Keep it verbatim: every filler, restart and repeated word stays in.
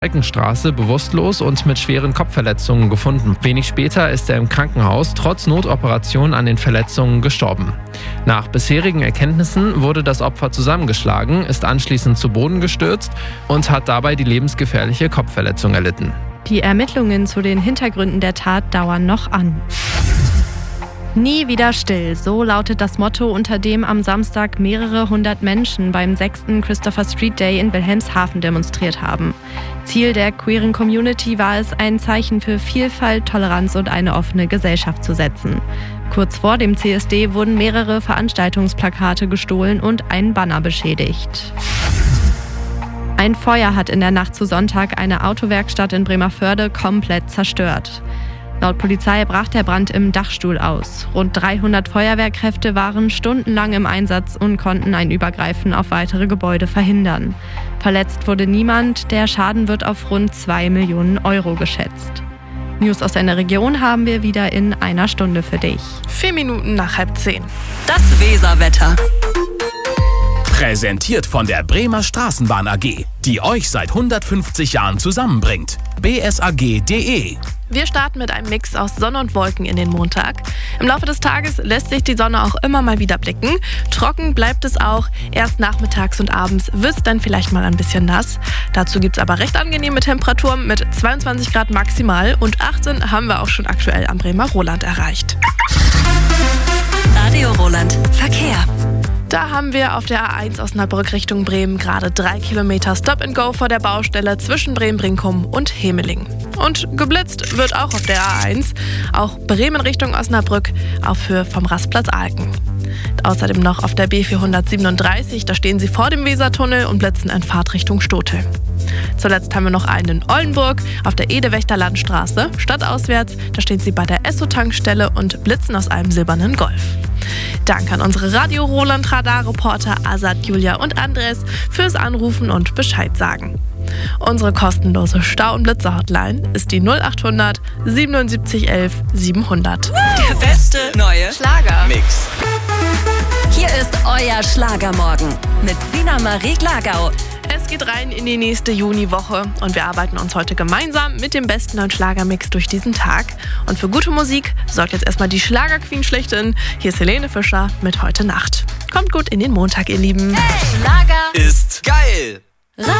Eckenstraße bewusstlos und mit schweren Kopfverletzungen gefunden. Wenig später ist er im Krankenhaus trotz Notoperation an den Verletzungen gestorben. Nach bisherigen Erkenntnissen wurde das Opfer zusammengeschlagen, ist anschließend zu Boden gestürzt und hat dabei die lebensgefährliche Kopfverletzung erlitten. Die Ermittlungen zu den Hintergründen der Tat dauern noch an. Nie wieder still, so lautet das Motto, unter dem am Samstag mehrere hundert Menschen beim sechsten Christopher Street Day in Wilhelmshaven demonstriert haben. Ziel der queeren Community war es, ein Zeichen für Vielfalt, Toleranz und eine offene Gesellschaft zu setzen. Kurz vor dem C S D wurden mehrere Veranstaltungsplakate gestohlen und ein Banner beschädigt. Ein Feuer hat in der Nacht zu Sonntag eine Autowerkstatt in Bremervörde komplett zerstört. Laut Polizei brach der Brand im Dachstuhl aus. Rund dreihundert Feuerwehrkräfte waren stundenlang im Einsatz und konnten ein Übergreifen auf weitere Gebäude verhindern. Verletzt wurde niemand, der Schaden wird auf rund zwei Millionen Euro geschätzt. News aus deiner Region haben wir wieder in einer Stunde für dich. Vier Minuten nach halb zehn. Das Weserwetter. Präsentiert von der Bremer Straßenbahn A G, die euch seit hundertfünfzig Jahren zusammenbringt. b s a g punkt d e. Wir starten mit einem Mix aus Sonne und Wolken in den Montag. Im Laufe des Tages lässt sich die Sonne auch immer mal wieder blicken. Trocken bleibt es auch. Erst nachmittags und abends wird es dann vielleicht mal ein bisschen nass. Dazu gibt es aber recht angenehme Temperaturen mit zweiundzwanzig Grad maximal und achtzehn haben wir auch schon aktuell am Bremer Roland erreicht. Radio Roland Verkehr. Da haben wir auf der A eins Osnabrück Richtung Bremen gerade drei Kilometer Stop and Go vor der Baustelle zwischen Bremen-Brinkum und Hemeling. Und geblitzt wird auch auf der A eins, auch Bremen Richtung Osnabrück auf Höhe vom Rastplatz Alken. Außerdem noch auf der B vierhundertsiebenunddreißig, da stehen sie vor dem Wesertunnel und blitzen in Fahrtrichtung Stotel. Zuletzt haben wir noch einen in Oldenburg auf der Edewächter Landstraße, stadtauswärts, da stehen sie bei der Esso-Tankstelle und blitzen aus einem silbernen Golf. Danke an unsere Radio Roland Radar-Reporter Azad, Julia und Andres fürs Anrufen und Bescheid sagen. Unsere kostenlose Stau- und Blitzer-Hotline ist die null achthundert siebenundsiebzig elf siebenhundert. Der beste neue Schlager-Mix. Hier ist euer Schlagermorgen mit Sina Marie Glagau. Es geht rein in die nächste Juniwoche und wir arbeiten uns heute gemeinsam mit dem besten neuen Schlagermix durch diesen Tag. Und für gute Musik sorgt jetzt erstmal die Schlagerqueen schlechthin. Hier ist Helene Fischer mit Heute Nacht. Kommt gut in den Montag, ihr Lieben. Hey, Schlager ist geil.